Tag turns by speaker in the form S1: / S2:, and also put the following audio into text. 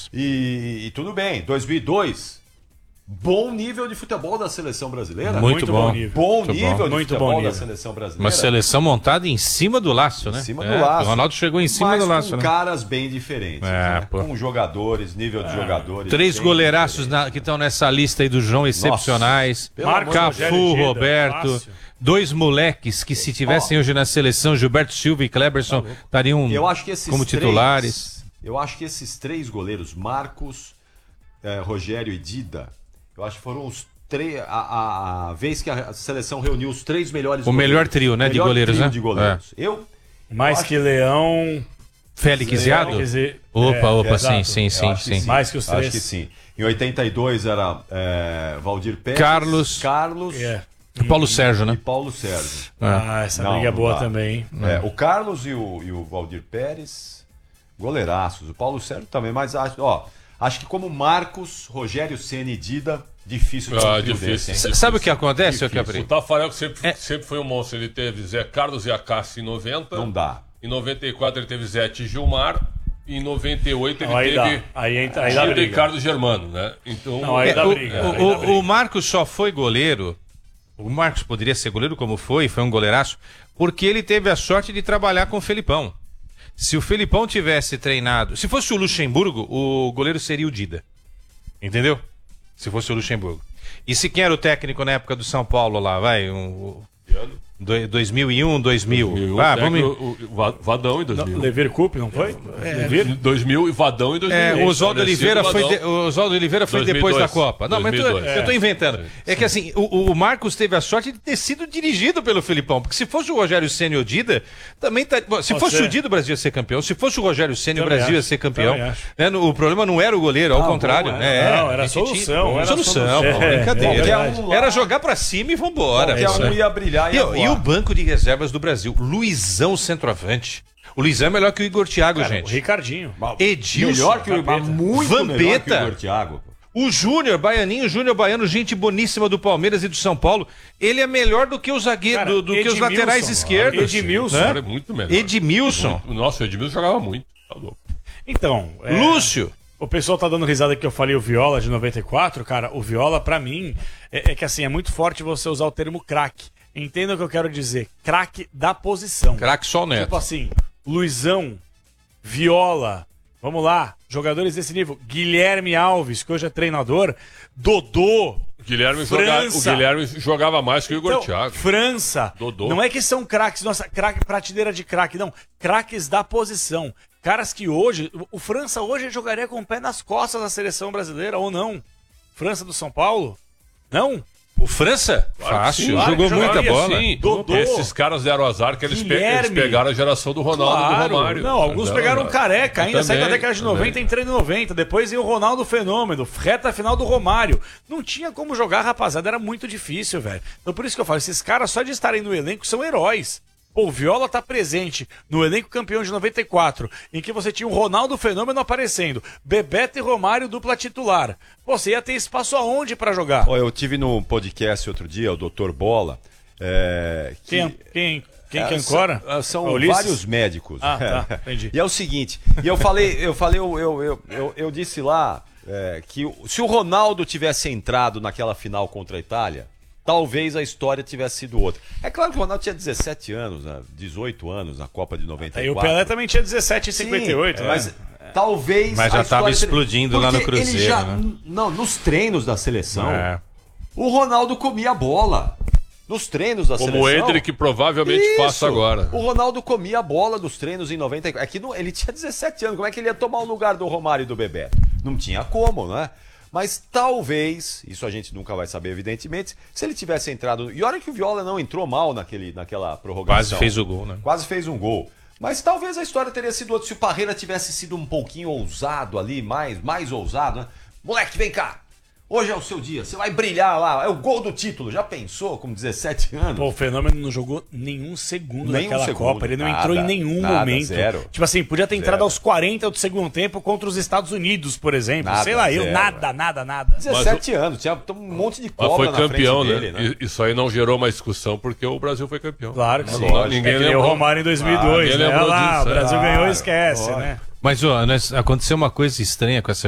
S1: E tudo bem, 2002, bom nível de futebol da seleção brasileira.
S2: Muito bom.
S1: Bom nível de
S3: muito
S1: futebol
S3: bom nível
S1: da seleção brasileira.
S2: Uma seleção montada em cima do laço, né?
S1: Em cima do laço.
S2: O Ronaldo chegou em cima
S1: mas
S2: do laço,
S1: com
S2: né?
S1: caras bem diferentes, né?
S2: Pô.
S1: Com jogadores, nível de jogadores.
S2: 3
S1: bem
S2: goleiraços
S1: diferentes.
S2: que estão nessa lista aí do João, excepcionais.
S1: Pelo amor de
S2: Cafu,
S3: Rogério Geda,
S2: Roberto.
S3: fácil.
S2: 2 moleques que, se tivessem hoje na seleção, Gilberto Silva e Kleberson, estariam
S1: Eu acho que esses
S2: como titulares.
S1: Eu acho que esses 3 goleiros, Marcos, Rogério e Dida, eu acho que foram os 3. A vez que a seleção reuniu os 3 melhores
S2: O melhor trio, né, de
S1: Melhor
S2: goleiros,
S1: trio
S2: né?
S1: de goleiros. Eu
S3: Mais que Leão.
S2: Félix Ziado?
S3: Quer dizer,
S2: Opa, sim,
S3: exato.
S2: sim,
S1: eu
S2: sim,
S1: acho que
S2: sim.
S3: Mais que os 3.
S1: Acho que sim. Em 82 era Valdir Pérez,
S2: Carlos.
S3: É.
S2: Paulo Sérgio,
S1: e
S2: né?
S1: Paulo Sérgio.
S3: Ah, essa
S1: Não,
S3: briga é
S1: não
S3: boa
S1: dá.
S3: também, hein?
S1: O Carlos e o Valdir Pérez, goleiraços. O Paulo Sérgio também, mas acho que como Marcos, Rogério Ceni e Dida, difícil de um trio
S4: difícil.
S1: desse, hein?
S2: Sabe o que acontece, ô
S4: O
S2: Capri?
S4: Tafarel, que sempre foi um monstro, ele teve Zé Carlos e Acácio em 90.
S1: Não dá.
S4: Em 94 ele teve Zete e Gilmar. Em 98 ele
S3: Não, aí
S4: teve
S3: dá. Aí dá
S4: Gilda e
S3: briga.
S4: Carlos Germano, né? Então,
S3: Não, aí dá briga. Aí dá briga.
S2: O Marcos só foi goleiro. O Marcos poderia ser goleiro como foi um goleiraço, porque ele teve a sorte de trabalhar com o Felipão. Se o Felipão tivesse treinado, se fosse o Luxemburgo, o goleiro seria o Dida. Entendeu? Se fosse o Luxemburgo. E se quem era o técnico na época do São Paulo lá, vai, 2001, 2000.
S4: Ah,
S2: Vamos...
S4: o Vadão em 2000.
S3: Lever Cup, não foi? Lever?
S4: 2000 e Vadão em 2000.
S2: O Oswaldo Oliveira foi depois
S4: 2002,
S2: da Copa. Não, mas
S4: 2002.
S2: eu tô inventando. É que assim, o Marcos teve a sorte de ter sido dirigido pelo Felipão, porque se fosse o Rogério Ceni ou o Dida, também tá... Se fosse o Dida, o Brasil ia ser campeão. Se fosse o Rogério Ceni, o Brasil ia ser campeão. Né? O problema não era o goleiro, ao contrário.
S3: Não, era
S2: a gente
S3: solução.
S2: tinha...
S3: Era
S2: solução,
S3: solução.
S2: brincadeira.
S1: Qualquer um lá-
S2: Era jogar pra cima e vambora.
S1: Qualquer um ia brilhar
S2: E o banco de reservas do Brasil, Luizão centroavante. O Luizão é melhor que o Igor Thiago,
S3: O
S2: gente.
S3: Ricardinho.
S2: Edilson,
S1: Melhor que o muito melhor que o
S2: Vampeta,
S1: Igor Thiago.
S2: o Júnior, Júnior Baiano, gente boníssima do Palmeiras e do São Paulo. Ele é melhor do que o zagueiro,
S3: Cara,
S2: do que os laterais esquerdos.
S3: Edmilson.
S2: né?
S4: Cara, é muito melhor.
S2: Edmilson,
S4: Nossa, o Edmilson jogava muito. Tá louco.
S3: Então,
S2: Lúcio.
S3: o pessoal tá dando risada que eu falei o Viola de 94, cara. O Viola, pra mim, é que assim, é muito forte você usar o termo craque. Entenda o que eu quero dizer. Craque da posição.
S2: Craque só o Neto.
S3: Tipo assim, Luizão, Viola, vamos lá, jogadores desse nível. Guilherme Alves, que hoje é treinador. Dodô.
S4: O Guilherme
S3: França.
S4: jogava mais que o Igor
S3: Então,
S4: Thiago.
S3: França.
S4: Dodô.
S3: Não é que são craques, nossa, craque, prateleira de craque, não. Craques da posição. Caras que hoje. O França hoje jogaria com o pé nas costas da seleção brasileira, ou não? França do São Paulo? Não?
S2: O França? Fácil,
S3: sim, claro
S2: jogou
S3: que
S2: muita
S3: jogaria,
S2: bola.
S4: Sim,
S3: Dodô.
S4: esses caras deram azar que eles
S3: Guilherme.
S4: pegaram a geração do Ronaldo e do Romário.
S3: Não, alguns
S4: Deram
S3: pegaram
S4: azar.
S3: Careca ainda, saiu da
S4: Também,
S3: década de
S4: também.
S3: 90, entrando em 90. Depois veio o Ronaldo Fenômeno, reta final do Romário. Não tinha como jogar, rapaziada, era muito difícil, velho. Então por isso que eu falo, esses caras só de estarem no elenco são heróis. Pô, o Viola tá presente no elenco campeão de 94, em que você tinha o Ronaldo Fenômeno aparecendo, Bebeto e Romário dupla titular. Pô, você ia ter espaço aonde pra jogar?
S1: Eu tive no podcast outro dia, o Dr. Bola.
S3: Quem ancora?
S1: São
S3: Ulisses?
S1: vários médicos.
S3: Ah, tá, entendi.
S1: E é o seguinte, eu disse lá que se o Ronaldo tivesse entrado naquela final contra a Itália, talvez a história tivesse sido outra. É claro que o Ronaldo tinha 17 anos, 18 anos na Copa de 94.
S3: Aí o Pelé também tinha 17 em 58,
S1: Sim,
S3: né?
S1: mas talvez
S2: Mas já
S1: a história
S2: tava explodindo lá no
S1: Porque ele
S2: Cruzeiro,
S1: já,
S2: né?
S1: Não, nos treinos da seleção,
S2: É.
S1: o Ronaldo comia bola. Nos treinos da
S4: Como
S1: seleção.
S4: o Hendrick provavelmente
S1: Isso.
S4: faça agora.
S1: O Ronaldo comia a bola dos treinos em 94. Aqui ele tinha 17 anos. Como é que ele ia tomar o lugar do Romário e do Bebeto? Não tinha como, né? Mas talvez, isso a gente nunca vai saber, evidentemente, se ele tivesse entrado. E olha que o Viola não entrou mal naquela prorrogação.
S2: Quase fez o gol, né?
S1: Quase fez um gol. Mas talvez a história teria sido outra se o Parreira tivesse sido um pouquinho ousado ali, mais ousado, né? Moleque, vem cá. Hoje é o seu dia, você vai brilhar lá, é o gol do título. Já pensou com 17 anos?
S3: Pô, o Fenômeno não jogou nenhum segundo
S1: Nenhum
S3: naquela
S1: segundo,
S3: Copa. Ele não
S1: nada,
S3: entrou em nenhum
S1: nada,
S3: momento.
S1: zero.
S3: Tipo assim, podia ter entrado
S1: Zero.
S3: aos 40 do segundo tempo contra os Estados Unidos, por exemplo.
S1: Nada,
S3: Sei lá,
S1: zero.
S3: nada.
S1: 17 anos, tinha um monte de
S4: Mas
S1: cobra
S4: foi
S1: na
S4: campeão,
S1: frente dele,
S4: né? Isso aí não gerou uma discussão porque o Brasil foi campeão.
S3: Claro que sim.
S4: Ninguém
S3: É que nem o
S4: lembrou.
S3: Romário em 2002,
S4: ninguém
S3: né?
S4: lembrou
S3: Olha lá,
S4: disso,
S3: o Brasil
S4: é.
S3: ganhou, esquece, né?
S2: Mas ó, aconteceu uma coisa estranha com essa